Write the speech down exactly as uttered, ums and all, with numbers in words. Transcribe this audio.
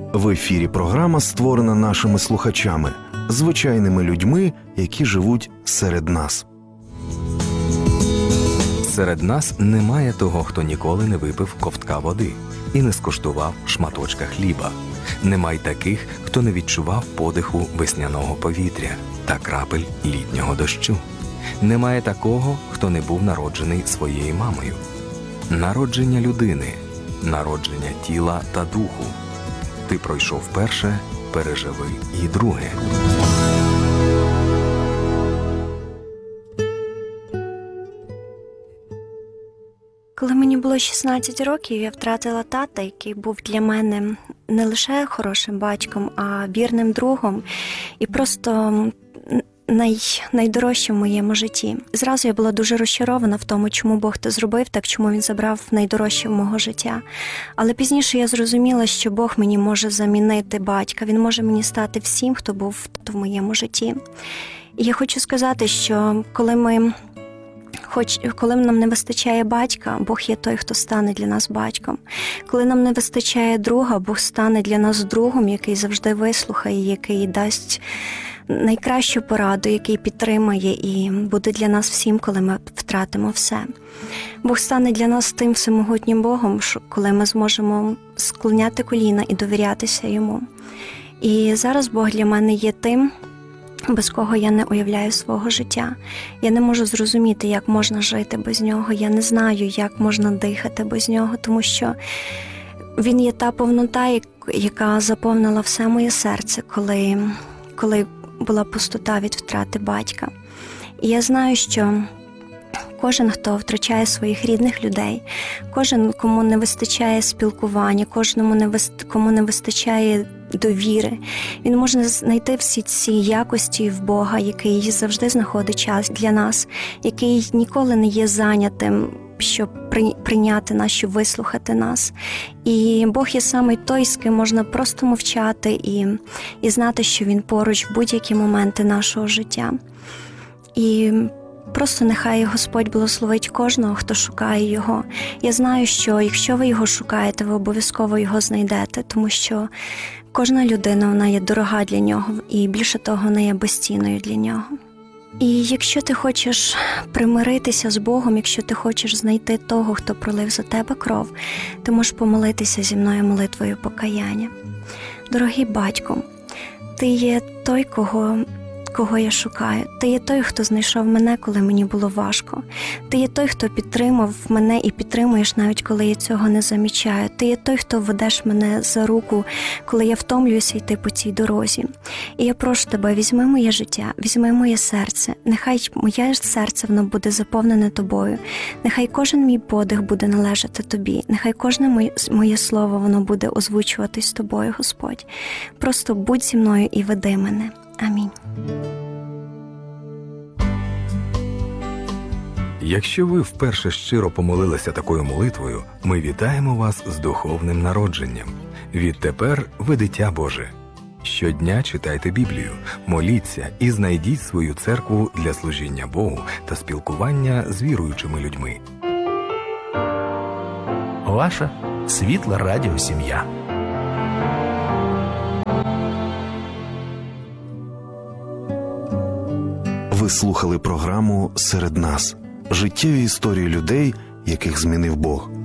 В ефірі програма створена нашими слухачами, звичайними людьми, які живуть серед нас. Серед нас немає того, хто ніколи не випив ковтка води і не скуштував шматочка хліба. Нема й таких, хто не відчував подиху весняного повітря та крапель літнього дощу. Немає такого, хто не був народжений своєю мамою. Народження людини, народження тіла та духу. Ти пройшов перше, переживи і друге. Коли мені було шістнадцять років, я втратила тата, який був для мене не лише хорошим батьком, а вірним другом і просто най, найдорожчим в моєму житті. Зразу я була дуже розчарована в тому, чому Бог це зробив, так чому Він забрав найдорожче в мого життя. Але пізніше я зрозуміла, що Бог мені може замінити батька, Він може мені стати всім, хто був в моєму житті. І я хочу сказати, що коли ми Хоч коли нам не вистачає батька, Бог є той, хто стане для нас батьком. Коли нам не вистачає друга, Бог стане для нас другом, який завжди вислухає, який дасть найкращу пораду, який підтримає і буде для нас всім, коли ми втратимо все. Бог стане для нас тим всемогутнім Богом, коли ми зможемо склоняти коліна і довірятися Йому. І зараз Бог для мене є тим, без кого я не уявляю свого життя. Я не можу зрозуміти, як можна жити без нього. Я не знаю, як можна дихати без нього, тому що він є та повнота, яка заповнила все моє серце, коли, коли була пустота від втрати батька. І я знаю, що кожен, хто втрачає своїх рідних людей, кожен, кому не вистачає спілкування, кожному не вист... кому не вистачає довіри, він може знайти всі ці якості в Бога, який завжди знаходить час для нас, який ніколи не є зайнятим, щоб прийняти нас, щоб вислухати нас. І Бог є саме той, з ким можна просто мовчати і, і знати, що Він поруч в будь-які моменти нашого життя. І просто нехай Господь благословить кожного, хто шукає Його. Я знаю, що якщо ви Його шукаєте, ви обов'язково Його знайдете, тому що кожна людина, вона є дорога для Нього, і більше того, вона є безцінною для Нього. І якщо ти хочеш примиритися з Богом, якщо ти хочеш знайти того, хто пролив за тебе кров, ти можеш помолитися зі мною молитвою покаяння. Дорогий батько, ти є той, кого... кого я шукаю. Ти є той, хто знайшов мене, коли мені було важко. Ти є той, хто підтримав мене і підтримуєш, навіть коли я цього не замічаю. Ти є той, хто ведеш мене за руку, коли я втомлююся йти по цій дорозі. І я прошу тебе, візьми моє життя, візьми моє серце. Нехай моє серце, воно буде заповнене тобою. Нехай кожен мій подих буде належати тобі. Нехай кожне моє, моє слово, воно буде озвучуватись з тобою, Господь. Просто будь зі мною і веди мене. Амінь. Якщо ви вперше щиро помолилися такою молитвою, ми вітаємо вас з духовним народженням. Відтепер ви дитя Боже. Щодня читайте Біблію, моліться і знайдіть свою церкву для служіння Богу та спілкування з віруючими людьми. Ваша світла радіосім'я. Ви слухали програму «Серед нас» – життєві історії людей, яких змінив Бог.